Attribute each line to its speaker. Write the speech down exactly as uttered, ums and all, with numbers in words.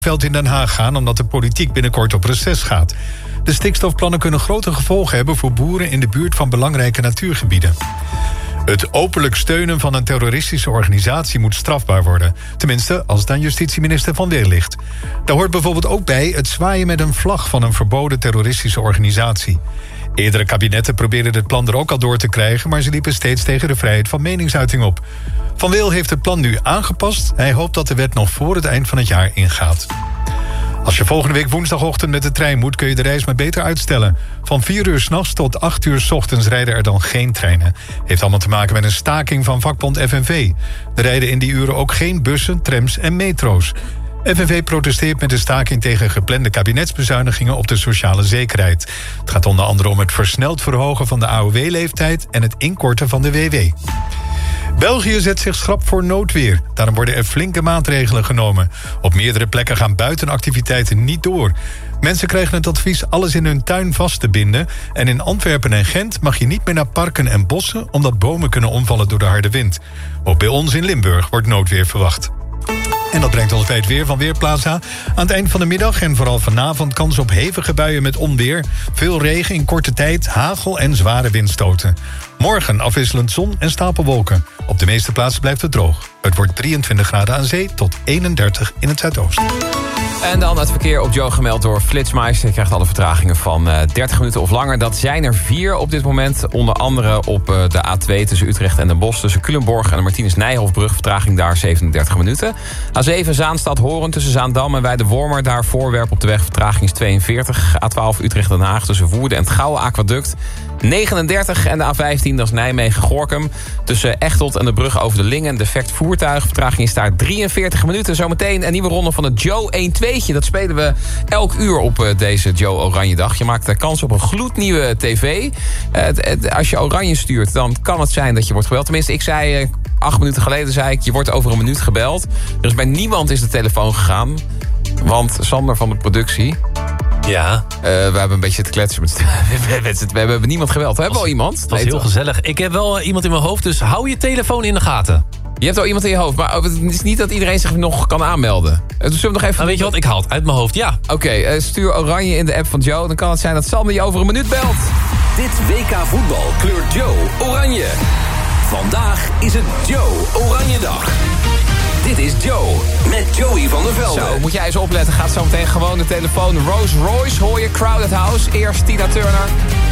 Speaker 1: veld in Den Haag gaan omdat de politiek binnenkort op reces gaat. De stikstofplannen kunnen grote gevolgen hebben voor boeren in de buurt van belangrijke natuurgebieden. Het openlijk steunen van een terroristische organisatie moet strafbaar worden. Tenminste, als het aan justitieminister Van Wil ligt. Daar hoort bijvoorbeeld ook bij het zwaaien met een vlag van een verboden terroristische organisatie. Eerdere kabinetten probeerden het plan er ook al door te krijgen, maar ze liepen steeds tegen de vrijheid van meningsuiting op. Van Wil heeft het plan nu aangepast. Hij hoopt dat de wet nog voor het eind van het jaar ingaat. Als je volgende week woensdagochtend met de trein moet, kun je de reis maar beter uitstellen. Van vier uur 's nachts tot acht uur 's ochtends rijden er dan geen treinen. Heeft allemaal te maken met een staking van vakbond F N V. Er rijden in die uren ook geen bussen, trams en metro's. F N V protesteert met de staking tegen geplande kabinetsbezuinigingen op de sociale zekerheid. Het gaat onder andere om het versneld verhogen van de A O W-leeftijd en het inkorten van de W W. België zet zich schrap voor noodweer. Daarom worden er flinke maatregelen genomen. Op meerdere plekken gaan buitenactiviteiten niet door. Mensen krijgen het advies alles in hun tuin vast te binden. En in Antwerpen en Gent mag je niet meer naar parken en bossen, omdat bomen kunnen omvallen door de harde wind. Ook bij ons in Limburg wordt noodweer verwacht. En dat brengt ons bij het weer van Weerplaza. Aan het eind van de middag en vooral vanavond kans op hevige buien met onweer. Veel regen in korte tijd, hagel en zware windstoten. Morgen afwisselend zon en stapelwolken. Op de meeste plaatsen blijft het droog. Het wordt drieëntwintig graden aan zee tot eenendertig in het zuidoosten.
Speaker 2: En dan het verkeer op Joe gemeld door Flitsmeister. Je krijgt alle vertragingen van uh, dertig minuten of langer. Dat zijn er vier op dit moment. Onder andere op uh, de A twee tussen Utrecht en Den Bosch. Tussen Culemborg en de Martinus-Nijhoffbrug. Vertraging daar zevenendertig minuten. A zeven Zaanstad-Horen tussen Zaandam en Weide-Wormer. Daar voorwerp op de weg. Vertraging is tweeënveertig. A twaalf Utrecht-Den Haag tussen Woerden en het Gouwe Aquaduct. negenendertig. En de A vijftien, dat is Nijmegen-Gorkum. Tussen Echteld en de brug over de Lingen. Defect voertuig. Vertraging is daar drieënveertig minuten. Zometeen een nieuwe ronde van het Joe één tweetje. Dat spelen we elk uur op deze Joe Oranje dag. Je maakt kans op een gloednieuwe tv. Als je oranje stuurt, dan kan het zijn dat je wordt gebeld. Tenminste, ik zei, acht minuten geleden zei ik, je wordt over een minuut gebeld. Dus bij niemand is de telefoon gegaan. Want Sander van de productie...
Speaker 3: Ja.
Speaker 2: Uh, we hebben een beetje te kletsen met we hebben niemand gebeld. We hebben al iemand.
Speaker 3: Dat was heel gezellig. Ik heb wel iemand in mijn hoofd, dus hou je telefoon in de gaten.
Speaker 2: Je hebt al iemand in je hoofd, maar het is niet dat iedereen zich nog kan aanmelden. Dus zullen we nog even...
Speaker 3: Nou, weet je wat, ik haal het uit mijn hoofd, ja.
Speaker 2: Oké, okay, uh, stuur oranje in de app van Joe. Dan kan het zijn dat Sander je over een minuut belt.
Speaker 4: Dit W K voetbal kleurt Joe oranje. Vandaag is het Joe Oranje dag. Dit is Joe met Joey van der Velde.
Speaker 2: Zo, moet jij eens opletten. Gaat zo meteen gewoon de telefoon. Rolls Royce hoor je, Crowded House. Eerst Tina Turner.